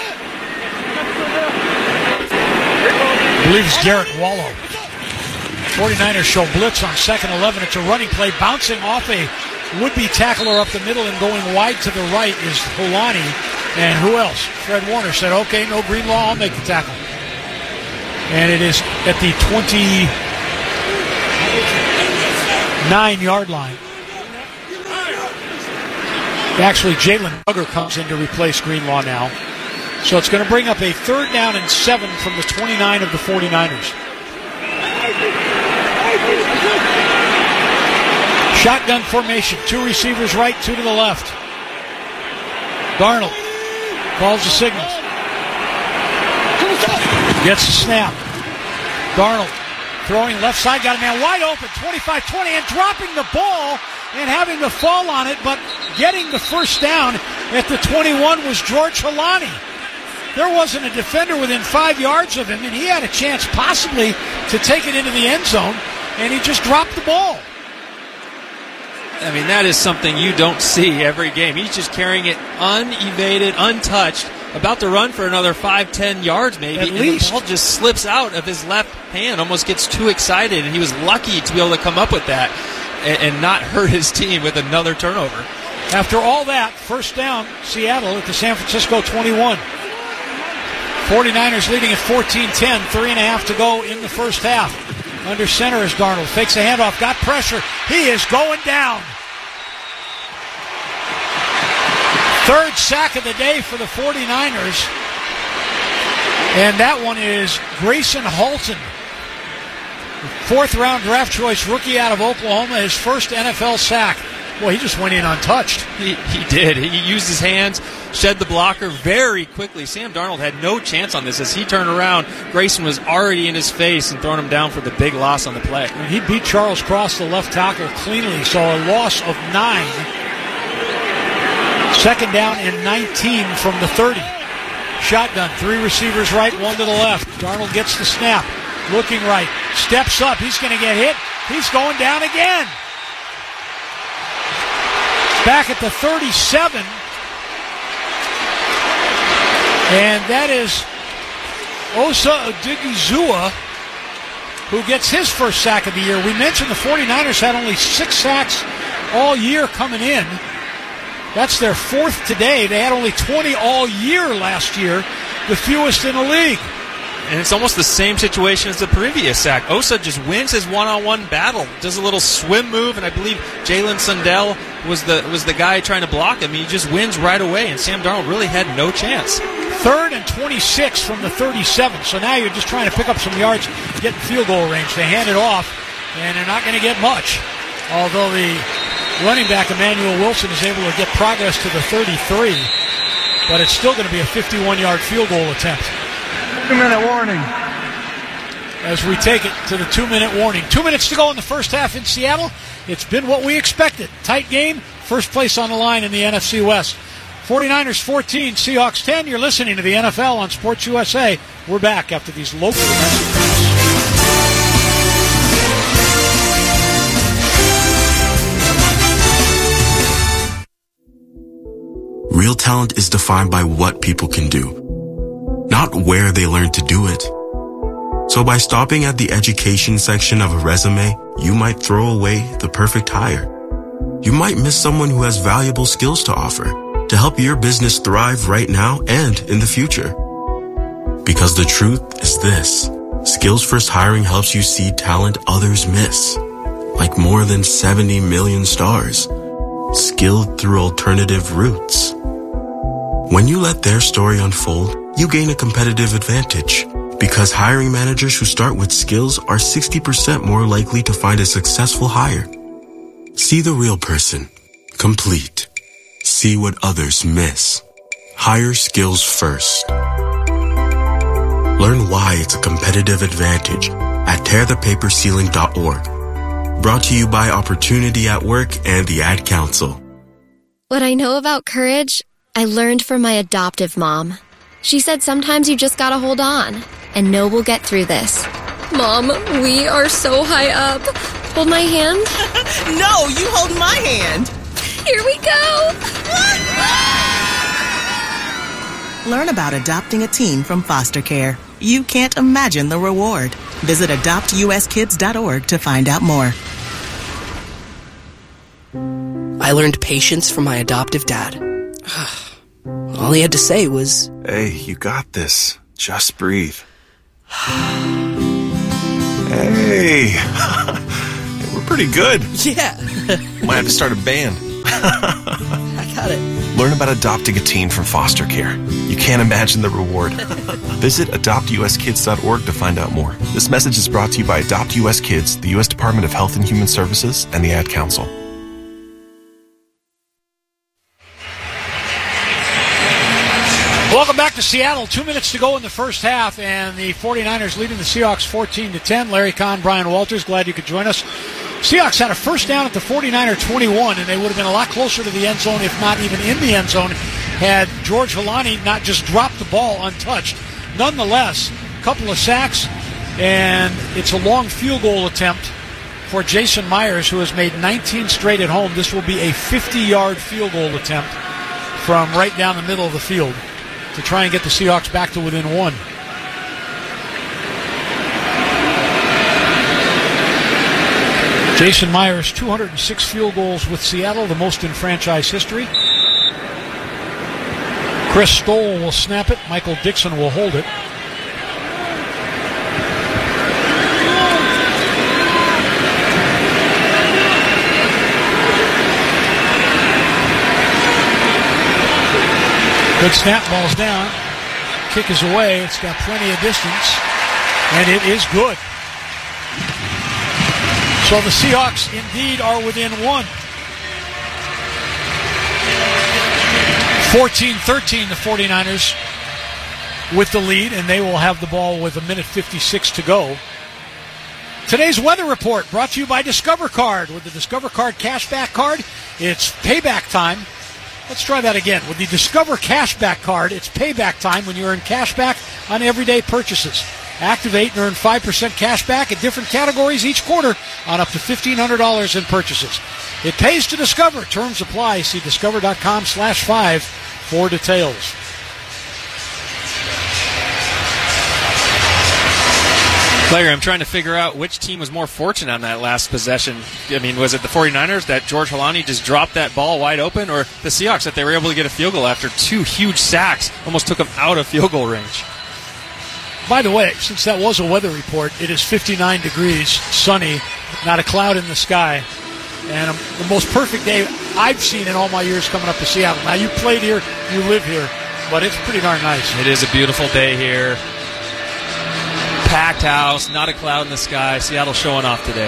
I believe it's Garrett Wallow. 49ers show blitz on 2nd 11. It's a running play, bouncing off a would-be tackler up the middle and going wide to the right is Holani. And who else? Fred Warner said, okay, no Greenlaw, I'll make the tackle. And it is at the 29-yard line. Actually, Jalen Duggar comes in to replace Greenlaw now. So it's going to bring up a 3rd down and 7 from the 29 of the 49ers. Shotgun formation. 2 receivers right, 2 to the left. Darnold calls the signals. Gets the snap. Darnold throwing left side, got a man wide open, 25-20, and dropping the ball and having to fall on it, but getting the first down at the 21 was George Holani. There wasn't a defender within 5 yards of him, and he had a chance possibly to take it into the end zone, and he just dropped the ball. I mean, that is something you don't see every game. He's just carrying it unevaded, untouched, about to run for another 5-10 yards maybe. At least. The ball just slips out of his left hand, almost gets too excited, and he was lucky to be able to come up with that and not hurt his team with another turnover. After all that, first down, Seattle at the San Francisco 21. 49ers leading at 14-10, 3.5 to go in the first half. Under center is Darnold. Fakes the handoff. Got pressure. He is going down. 3rd sack of the day for the 49ers. And that one is Grayson Halton. 4th-round draft choice rookie out of Oklahoma. His first NFL sack. Boy, he just went in untouched. He did. He used his hands, shed the blocker very quickly. Sam Darnold had no chance on this. As he turned around, Grayson was already in his face and throwing him down for the big loss on the play. And he beat Charles Cross, the left tackle, cleanly. So a loss of 9. 2nd down and 19 from the 30. Shotgun, 3 receivers right, 1 to the left. Darnold gets the snap. Looking right. Steps up. He's going to get hit. He's going down again. Back at the 37. And that is Osa Odigizua, who gets his first sack of the year. We mentioned the 49ers had only 6 sacks all year coming in. That's their 4th today. They had only 20 all year last year, the fewest in the league. And it's almost the same situation as the previous sack. Osa just wins his one-on-one battle, does a little swim move, and I believe Jalen Sundell was the guy trying to block him. He just wins right away, and Sam Darnold really had no chance. 3rd and 26 from the 37. So now you're just trying to pick up some yards, get in field goal range. They hand it off, and they're not going to get much. Although the running back, Emmanuel Wilson, is able to get progress to the 33. But it's still going to be a 51-yard field goal attempt. 2-minute warning. As we take it to the 2-minute warning. 2 minutes to go in the first half in Seattle. It's been what we expected. Tight game. First place on the line in the NFC West. 49ers 14, Seahawks 10. You're listening to the NFL on Sports USA. We're back after these local messages. Real talent is defined by what people can do, not where they learn to do it. So by stopping at the education section of a resume, you might throw away the perfect hire. You might miss someone who has valuable skills to offer to help your business thrive right now and in the future. Because the truth is this: Skills First Hiring helps you see talent others miss, like more than 70 million stars, skilled through alternative routes. When you let their story unfold, you gain a competitive advantage, because hiring managers who start with skills are 60% more likely to find a successful hire. See the real person. Complete. See what others miss. Hire skills first. Learn why it's a competitive advantage at tearthepaperceiling.org. Brought to you by Opportunity at Work and the Ad Council. What I know about courage, I learned from my adoptive mom. She said sometimes you just gotta hold on and know we'll get through this. Mom, we are so high up. Hold my hand. No, you hold my hand. Here we go. Learn about adopting a teen from foster care. You can't imagine the reward. Visit adoptuskids.org to find out more. I learned patience from my adoptive dad. All he had to say was, "Hey, you got this. Just breathe." Hey, we're pretty good. Yeah. Might have to start a band. I got it. Learn about adopting a teen from foster care. You can't imagine the reward. Visit adoptuskids.org to find out more. This message is brought to you by Adopt US Kids, the U.S. Department of Health and Human Services, and the Ad Council. Welcome back to Seattle. 2 minutes to go in the first half, and the 49ers leading the Seahawks 14-10. Larry Kahn, Brian Walters, glad you could join us. Seahawks had a first down at the 49er 21, and they would have been a lot closer to the end zone, if not even in the end zone, had George Holani not just dropped the ball untouched. Nonetheless, a couple of sacks, and it's a long field goal attempt for Jason Myers, who has made 19 straight at home. This will be a 50-yard field goal attempt from right down the middle of the field to try and get the Seahawks back to within one. Jason Myers, 206 field goals with Seattle, the most in franchise history. Chris Stoll will snap it. Michael Dixon will hold it. Good snap, ball's down. Kick is away. It's got plenty of distance, and it is good. So the Seahawks indeed are within one. 14-13, the 49ers with the lead, and they will have the ball with 1:56 to go. Today's weather report brought to you by Discover Card. With the Discover Card cashback card, it's payback time. Let's try that again. With the Discover Cashback Card, it's payback time when you earn cashback on everyday purchases. Activate and earn 5% cash back in different categories each quarter on up to $1,500 in purchases. It pays to Discover. Terms apply. See discover.com/5 for details. Larry, I'm trying to figure out which team was more fortunate on that last possession. I mean, was it the 49ers that George Holani just dropped that ball wide open, or the Seahawks that they were able to get a field goal after two huge sacks, almost took them out of field goal range? By the way, since that was a weather report, it is 59 degrees, sunny, not a cloud in the sky, and the most perfect day I've seen in all my years coming up to Seattle. Now, you played here, you live here, but it's pretty darn nice. It is a beautiful day here. Packed house, not a cloud in the sky. Seattle showing off today.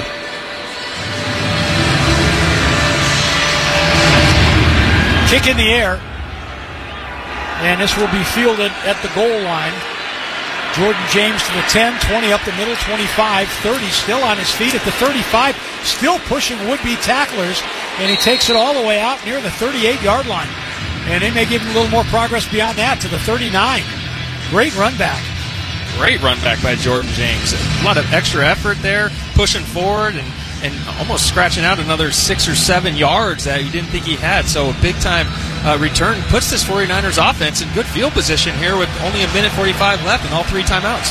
Kick in the air, and this will be fielded at the goal line. Jordan James to the 10, 20 up the middle, 25, 30, still on his feet at the 35, still pushing would-be tacklers, and he takes it all the way out near the 38-yard line. And they may give him a little more progress beyond that to the 39. Great run back. Great run back by Jordan James. A lot of extra effort there, pushing forward and almost scratching out another 6 or 7 yards that he didn't think he had. So a big-time return puts this 49ers offense in good field position here with only 1:45 left and all 3 timeouts.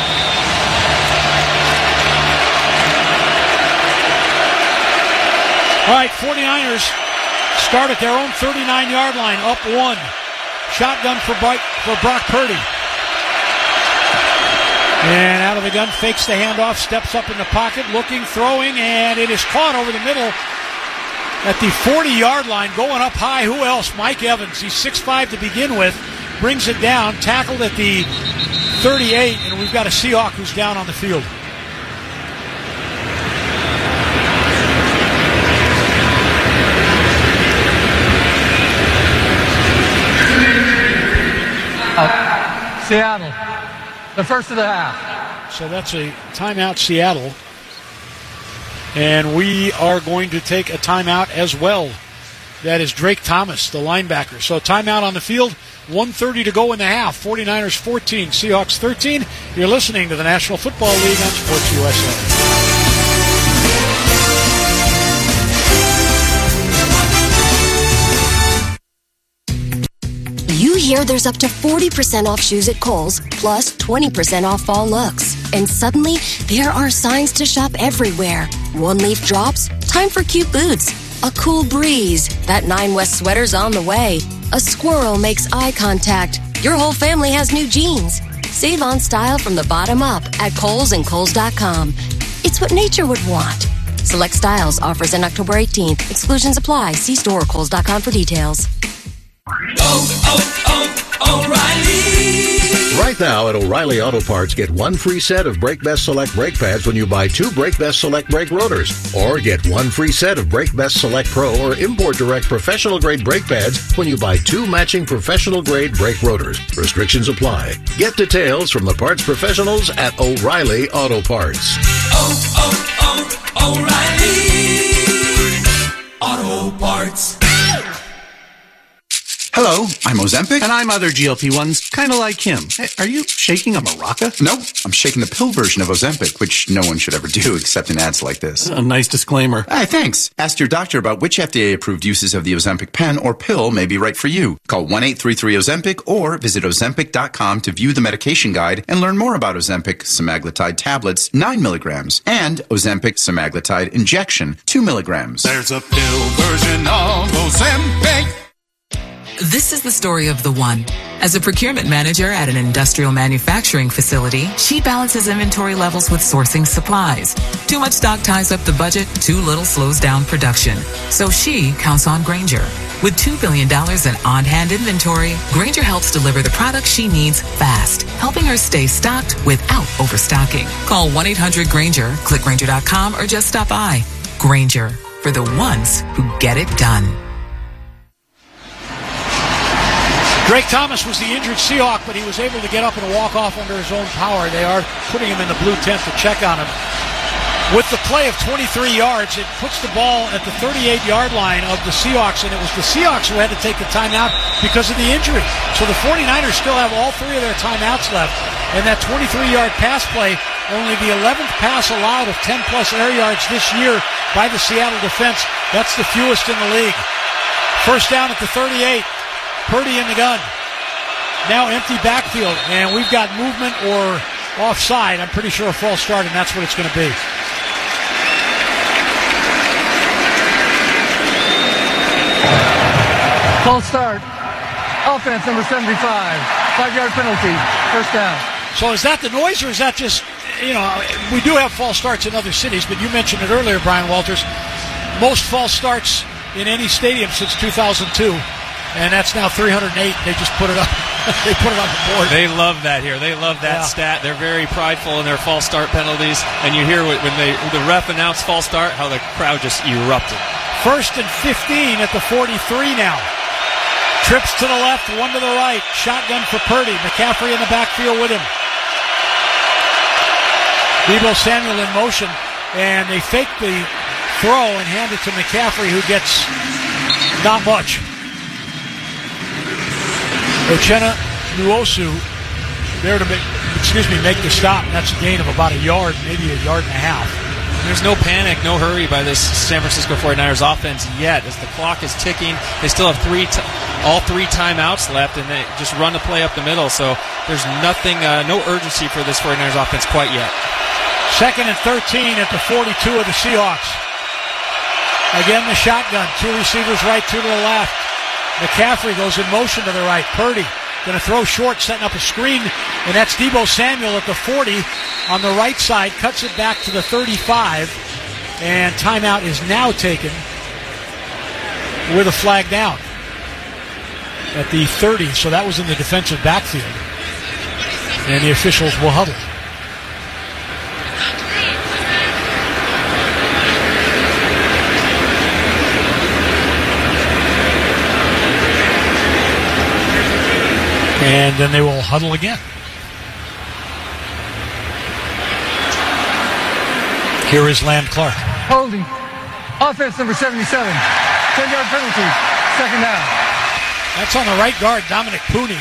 All right, 49ers start at their own 39-yard line, up 1. Shotgun for Brock Purdy. And out of the gun, fakes the handoff, steps up in the pocket, looking, throwing, and it is caught over the middle at the 40-yard line, going up high. Who else? Mike Evans. He's 6'5" to begin with. Brings it down, tackled at the 38, and we've got a Seahawk who's down on the field. Seattle. The first of the half. So that's a timeout, Seattle. And we are going to take a timeout as well. That is Drake Thomas, the linebacker. So timeout on the field, 1:30 to go in the half. 49ers 14, Seahawks 13. You're listening to the National Football League on Sports USA. You hear there's up to 40% off shoes at Kohl's, plus 20% off fall looks. And suddenly, there are signs to shop everywhere. One leaf drops, time for cute boots. A cool breeze, that 9 West sweater's on the way. A squirrel makes eye contact. Your whole family has new jeans. Save on style from the bottom up at Kohl's and Kohl's.com. It's what nature would want. Select styles, offers in October 18th. Exclusions apply. See store or Kohl's.com for details. O'Reilly! Right now at O'Reilly Auto Parts, get one free set of Brake Best Select brake pads when you buy 2 Brake Best Select brake rotors. Or get one free set of Brake Best Select Pro or Import Direct professional grade brake pads when you buy 2 matching professional grade brake rotors. Restrictions apply. Get details from the parts professionals at O'Reilly Auto Parts. O'Reilly Auto Parts. Hello, I'm Ozempic. And I'm other GLP-1s, kind of like him. Hey, are you shaking a maraca? No, I'm shaking the pill version of Ozempic, which no one should ever do except in ads like this. A nice disclaimer. Hey, thanks. Ask your doctor about which FDA-approved uses of the Ozempic pen or pill may be right for you. Call 1-833-OZEMPIC or visit Ozempic.com to view the medication guide and learn more about Ozempic semaglutide tablets, 9 milligrams, and Ozempic semaglutide injection, 2 milligrams. There's a pill version of Ozempic. This is the story of the one. As a procurement manager at an industrial manufacturing facility, she balances inventory levels with sourcing supplies. Too much stock ties up the budget, too little slows down production. So she counts on Grainger. With $2 billion in on-hand inventory, Grainger helps deliver the products she needs fast, helping her stay stocked without overstocking. Call 1-800-GRAINGER, click Grainger.com, or just stop by. Grainger, for the ones who get it done. Drake Thomas was the injured Seahawk, but he was able to get up and walk off under his own power. They are putting him in the blue tent to check on him. With the play of 23 yards, it puts the ball at the 38-yard line of the Seahawks, and it was the Seahawks who had to take the timeout because of the injury. So the 49ers still have all 3 of their timeouts left, and that 23-yard pass play, only the 11th pass allowed of 10-plus air yards this year by the Seattle defense. That's the fewest in the league. First down at the 38. Purdy in the gun. Now empty backfield, and we've got movement or offside. I'm pretty sure a false start, and that's what it's going to be. False start. Offense number 75. 5-yard penalty. First down. So is that the noise, or is that just, we do have false starts in other cities, but you mentioned it earlier, Brian Walters. Most false starts in any stadium since 2002. And that's now 308. They just put it up. They put it on the board. They love that here. They love that stat. They're very prideful in their false start penalties. And you hear when the ref announced false start, how the crowd just erupted. First and 15 at the 43 now. Trips to the left, one to the right. Shotgun for Purdy. McCaffrey in the backfield with him. Deebo Samuel in motion. And they fake the throw and hand it to McCaffrey, who gets not much. Uchenna Nwosu there to make the stop. That's a gain of about a yard, maybe a yard and a half. There's no panic, no hurry by this San Francisco 49ers offense yet. As the clock is ticking, they still have all 3 timeouts left, and they just run the play up the middle. So there's nothing, no urgency for this 49ers offense quite yet. Second and 13 at the 42 of the Seahawks. Again, the shotgun. 2 receivers right, 2 to the left. McCaffrey goes in motion to the right. Purdy going to throw short, setting up a screen, and that's Deebo Samuel at the 40 on the right side. Cuts it back to the 35, and timeout is now taken with a flag down at the 30. So that was in the defensive backfield, and the officials will huddle. And then they will huddle again. Here is Land Clark. Holding. Offense number 77. 10-yard penalty. Second down. That's on the right guard, Dominic Pooney.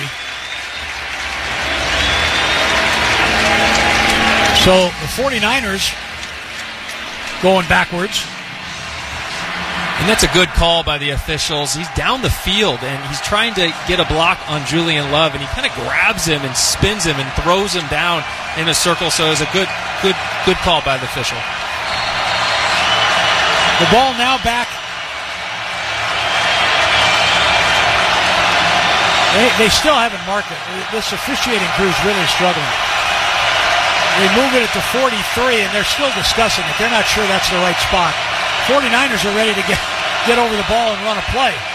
So the 49ers going backwards. And that's a good call by the officials. He's down the field, and he's trying to get a block on Julian Love, and he kind of grabs him and spins him and throws him down in a circle. So it's a good call by the official. The ball now back. They still haven't marked it. This officiating crew is really struggling. They move it at the 43, and they're still discussing it. They're not sure that's the right spot. 49ers are ready to get over the ball and run a play.